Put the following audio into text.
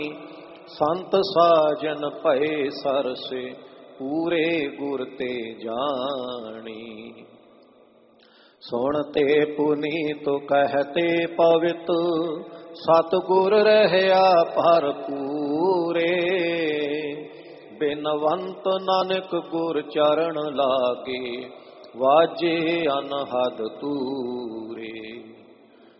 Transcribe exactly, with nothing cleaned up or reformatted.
ਸੰਤ ਸਾਜਨ ਭਏ ਸਰਸੇ ਪੂਰੇ ਗੁਰ ਤੇ ਜਾਣੀ। ਸੁਣਤੇ ਪੁਨੀਤ ਕਹਤੇ ਪਵਿੱਤ ਸਤਿਗੁਰ ਰਹਿਆ ਭਰਪੂਰੇ। ਬਿਨਵੰਤ ਨਾਨਕ ਗੁਰ ਚਰਨ ਲਾਗੇ ਵਾਜੇ ਅਨਹਦ ਤੂਰੇ।